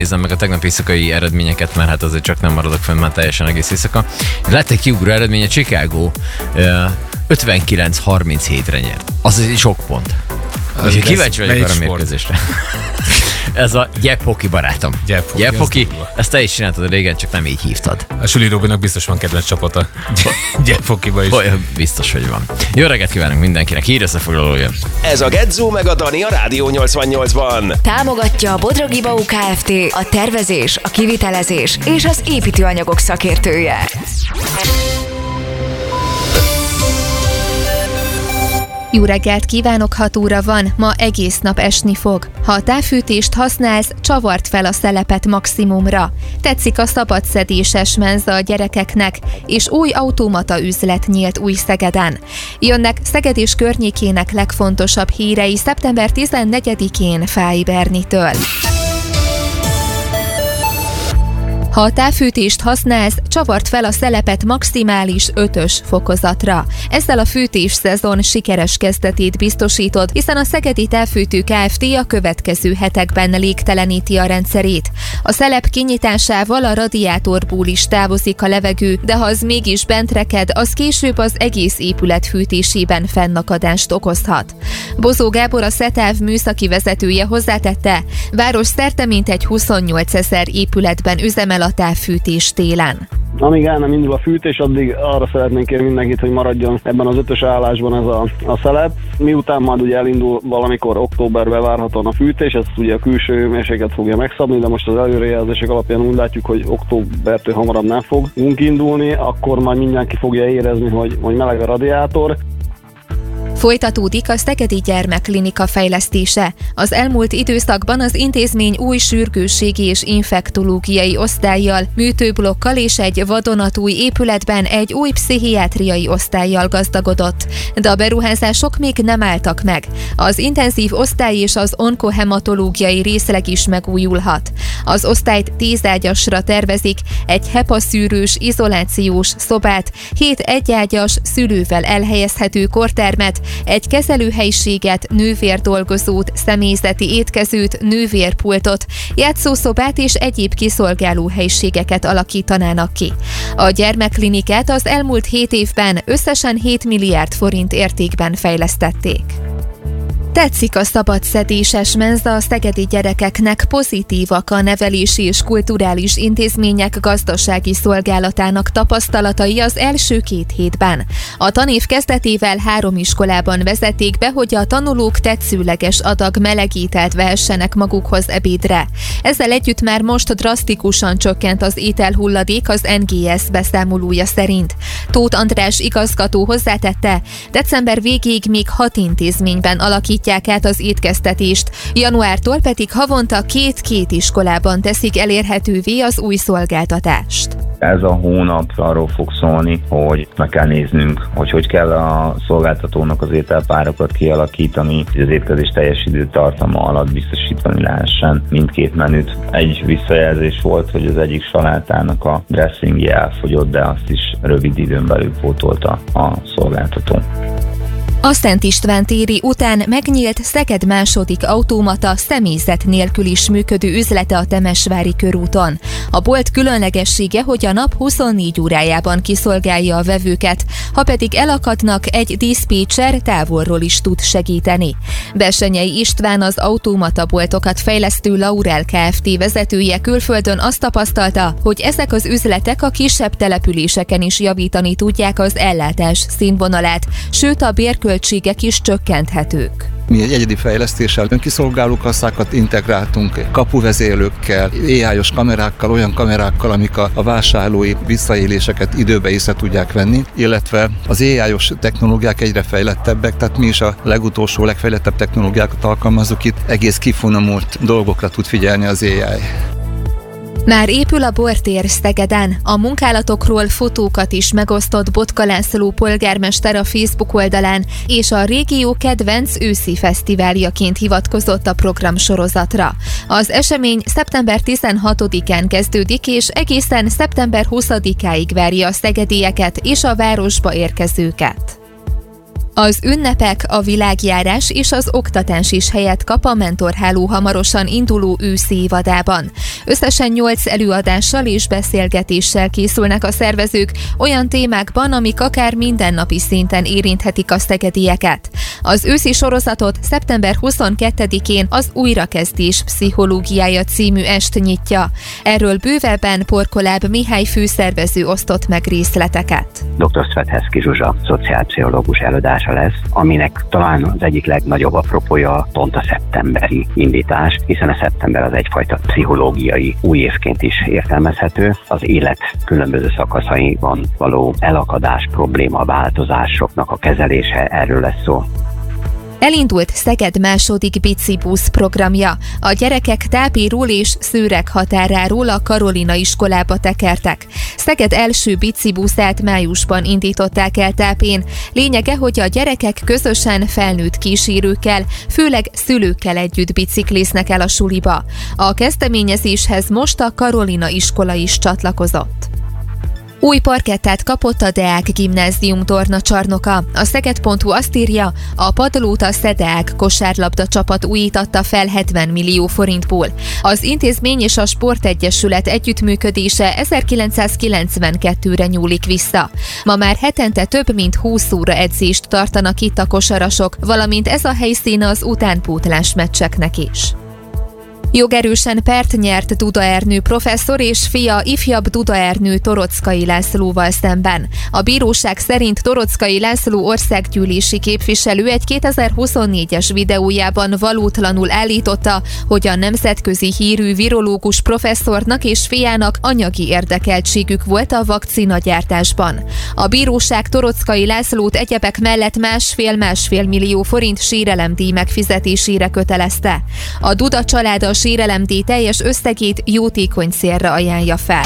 Nézzem meg a tegnap éjszakai eredményeket, mert hát azért csak nem maradok fenn már teljesen egész éjszaka. Lett egy kiugró eredménye, Chicago 59-37-re nyert. Az egy sok pont. Úgyhogy kíváncsi vagyok arra a mérkőzésre. Ez a Gyep Hockey barátom. Gyep Hockey, ezt te is csináltad régen, csak nem így hívtad. A Süli Robinak biztos van kedvenc csapata. Gyep Hockeyba is. Olyan biztos, hogy van. Jó reggelt kívánunk mindenkinek, hír összefoglalója. Ez a Gedzó meg a Dani a Rádió 88-ban. Támogatja a Bodrogi Bau Kft., a tervezés, a kivitelezés és az építőanyagok szakértője. Jó reggelt kívánok, 6 óra van, ma egész nap esni fog. Ha a távfűtést használsz, csavart fel a szelepet maximumra. Tetszik a szabadszedéses menza a gyerekeknek, és új automata üzlet nyílt Újszegeden. Jönnek Szeged és környékének legfontosabb hírei szeptember 14-én Fáy Bernitől. Ha a távfűtést használsz, csavart fel a szelepet maximális 5-ös fokozatra. Ezzel a fűtés szezon sikeres kezdetét biztosítod, hiszen a Szegedi Távfűtő Kft. A következő hetekben légteleníti a rendszerét. A szelep kinyitásával a radiátorból is távozik a levegő, de ha az mégis bent reked, az később az egész épület fűtésében fennakadást okozhat. Bozó Gábor, a SZETÁV műszaki vezetője hozzátette, városszerte mintegy 28 000 épületben üzemel a távfűtés télen. Amíg el nem indul a fűtés, addig arra szeretnénk kérni mindenkit, hogy maradjon ebben az 5-ös állásban ez a szelep. Miután majd ugye elindul valamikor októberben várhatóan a fűtés, ez ugye a külső hőmérsékletet fogja megszabni, de most az előrejelzések alapján úgy látjuk, hogy októbertől hamarabb nem fogunk indulni, akkor majd mindenki fogja érezni, hogy meleg a radiátor. Folytatódik a Szegedi Gyermekklinika fejlesztése. Az elmúlt időszakban az intézmény új sürgősségi és infektológiai osztállyal, műtőblokkal és egy vadonatúj épületben egy új pszichiátriai osztállyal gazdagodott. De a beruházások még nem álltak meg. Az intenzív osztály és az onkohematológiai részleg is megújulhat. Az osztályt 10 ágyasra tervezik, egy HEPA-szűrős izolációs szobát, 7 egyágyas szülővel elhelyezhető kortermet, egy kezelőhelyiséget, nővérdolgozót, személyzeti étkezőt, nővérpultot, játszószobát és egyéb kiszolgáló helyiségeket alakítanának ki. A gyermekklinikát az elmúlt 7 évben összesen 7 milliárd forint értékben fejlesztették. Tetszik a szabadszedéses menza a szegedi gyerekeknek, pozitívak a nevelési és kulturális intézmények gazdasági szolgálatának tapasztalatai az első 2 hétben. A tanév kezdetével 3 iskolában vezették be, hogy a tanulók tetszőleges adag meleg ételt vehessenek magukhoz ebédre. Ezzel együtt már most drasztikusan csökkent az ételhulladék az NGS beszámolója szerint. Tóth András igazgató hozzátette, december végéig még 6 intézményben alakítják át az étkeztetést, januártól pedig havonta 2 iskolában teszik elérhetővé az új szolgáltatást. Ez a hónap arról fog szólni, hogy meg kell néznünk, hogy kell a szolgáltatónak az ételpárokat kialakítani, hogy az étkezés teljes időtartama alatt biztosítani lehessen mindkét menüt. Egy visszajelzés volt, hogy az egyik salátának a dressingje elfogyott, de azt is rövid időn belül pótolta a szolgáltató. A Szent István téri után megnyílt Szeged második automata személyzet nélkül is működő üzlete a Temesvári körúton. A bolt különlegessége, hogy a nap 24 órájában kiszolgálja a vevőket, ha pedig elakadnak, egy diszpécser távolról is tud segíteni. Bessenyei István, az automata boltokat fejlesztő Laurel Kft. Vezetője külföldön azt tapasztalta, hogy ezek az üzletek a kisebb településeken is javítani tudják az ellátás színvonalát, sőt a bérköltségek is csökkenthetők. Mi egy egyedi fejlesztéssel önkiszolgáló kasszákat integráltunk, kapuvezérlőkkel, AI-os kamerákkal, olyan kamerákkal, amik a vásárlói visszaéléseket időbe észre tudják venni, illetve az AI-os technológiák egyre fejlettebbek, tehát mi is a legutolsó, legfejlettebb technológiákat alkalmazzuk itt, egész kifinomult dolgokra tud figyelni az AI. Már épül a bortér Szegeden. A munkálatokról fotókat is megosztott Botka László polgármester a Facebook oldalán, és a régió kedvenc őszi fesztiváljaként hivatkozott a programsorozatra. Az esemény szeptember 16-án kezdődik, és egészen szeptember 20-áig várja a szegedieket és a városba érkezőket. Az ünnepek, a világjárás és az oktatás is helyet kap a mentorháló hamarosan induló őszi évadában. Összesen 8 előadással és beszélgetéssel készülnek a szervezők olyan témákban, amik akár mindennapi szinten érinthetik a szegedieket. Az őszi sorozatot szeptember 22-én az Újrakezdés pszichológiája című est nyitja. Erről bővebben Porkoláb Mihály főszervező osztott meg részleteket. Dr. Szvetheszky Zsuzsa szociálpszichológus előadása lesz, aminek talán az egyik legnagyobb apropója pont a szeptemberi indítás, hiszen a szeptember az egyfajta pszichológiai új évként is értelmezhető. Az élet különböző szakaszaiban való elakadás, probléma, változásoknak a kezelése, erről lesz szó. Elindult Szeged második bicibusz programja. A gyerekek Tápiról és Szőreg határáról a Karolina iskolába tekertek. Szeged első bicibuszát májusban indították el Tápén. Lényege, hogy a gyerekek közösen felnőtt kísérőkkel, főleg szülőkkel együtt bicikléznek el a suliba. A kezdeményezéshez most a Karolina iskola is csatlakozott. Új parkettát kapott a Deák Gimnázium tornacsarnoka. A Szeged.hu azt írja, a padlót Szedeák kosárlabda csapat újítatta fel 70 millió forintból. Az intézmény és a sportegyesület együttműködése 1992-re nyúlik vissza. Ma már hetente több mint 20 óra edzést tartanak itt a kosarasok, valamint ez a helyszíne az utánpótlás meccseknek is. Jogerősen pert nyert Duda Ernő professzor és fia ifjabb Duda Ernő Torockai Lászlóval szemben. A bíróság szerint Torockai László országgyűlési képviselő egy 2024-es videójában valótlanul állította, hogy a nemzetközi hírű virológus professzornak és fiának anyagi érdekeltségük volt a vakcinagyártásban. A bíróság Torockai Lászlót egyebek mellett másfél millió forint sérelemdíj megfizetésére kötelezte. A Duda család a sérelemdíj teljes összegét jótékony célra ajánlja fel.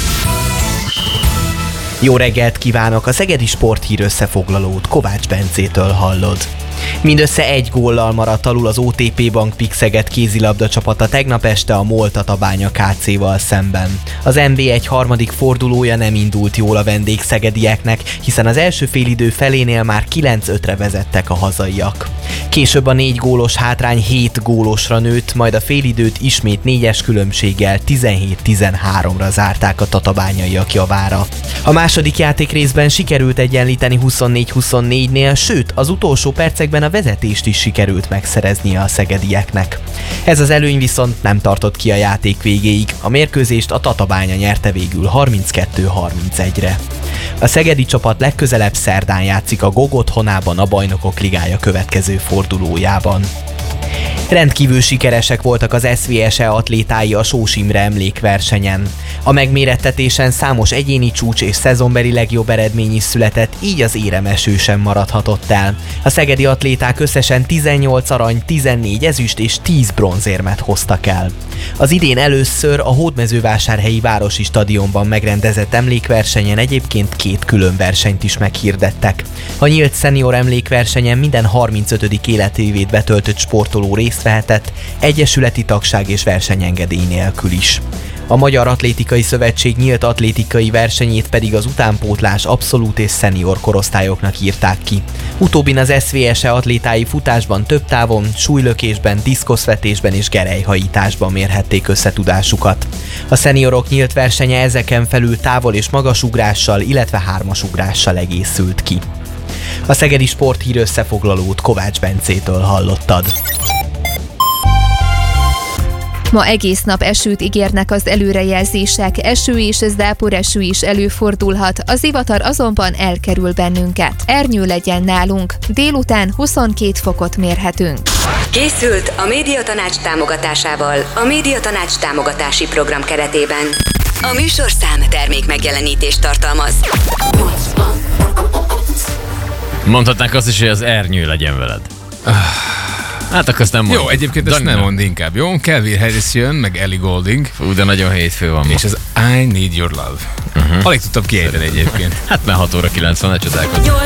Jó reggelt kívánok! A Szegedi Sporthír összefoglalót Kovács Bencétől hallod. Mindössze egy góllal maradt alul az OTP Bank Pik Szeged kézilabda csapata tegnap este a MOL Tatabánya KC-val szemben. Az NB1 harmadik fordulója nem indult jól a vendégszegedieknek, hiszen az első félidő felénél már 9-5-re vezettek a hazaiak. Később a 4 gólos hátrány 7 gólosra nőtt, majd a félidőt ismét 4-es különbséggel 17-13-ra zárták a tatabányaiak javára. A második játékrészben sikerült egyenlíteni 24-24-nél, sőt az utolsó percekben a vezetést is sikerült megszereznie a szegedieknek. Ez az előny viszont nem tartott ki a játék végéig, a mérkőzést a Tatabánya nyerte végül 32-31-re. A szegedi csapat legközelebb szerdán játszik a GOG otthonában a Bajnokok Ligája következő fordulójában. Rendkívül sikeresek voltak az SVSE atlétái a Sós Imre emlékversenyen. A megmérettetésen számos egyéni csúcs és szezonbeli legjobb eredmény is született, így az éremeső sem maradhatott el. A szegedi atléták összesen 18 arany, 14 ezüst és 10 bronzérmet hoztak el. Az idén először a Hódmezővásárhelyi Városi Stadionban megrendezett emlékversenyen egyébként 2 külön versenyt is meghirdettek. A nyílt szenior emlékversenyen minden 35. életévét betöltött sportoló részt vehetett, egyesületi tagság és versenyengedély nélkül is. A Magyar Atlétikai Szövetség nyílt atlétikai versenyét pedig az utánpótlás abszolút és szenior korosztályoknak írták ki. Utóbbin az SVSE atlétái futásban több távon, súlylökésben, diszkoszvetésben és gerelyhajításban mérhették összetudásukat. A szeniorok nyílt versenye ezeken felül távol és magasugrással, illetve hármasugrással egészült ki. A Szegedi Sporthír összefoglalót Kovács Bencétől hallottad. Ma egész nap esőt ígérnek az előrejelzések, eső és záporeső is előfordulhat, a zivatar azonban elkerül bennünket. Ernyő legyen nálunk, délután 22 fokot mérhetünk. Készült a Médiatanács támogatásával a Médiatanács támogatási program keretében. A műsorszám termék megjelenítést tartalmaz. Mondhatnánk azt is, hogy az ernyő legyen veled. Hát akkor azt nem mondom. Jó, egyébként ezt nem mondd inkább, jó? Calvin Harris jön, meg Ellie Goulding. Fú, de nagyon hétfő van ma. És az I Need Your Love. Alig tudtam kiejteni egyébként. Hát már 6 óra 90, ne csodálkozz.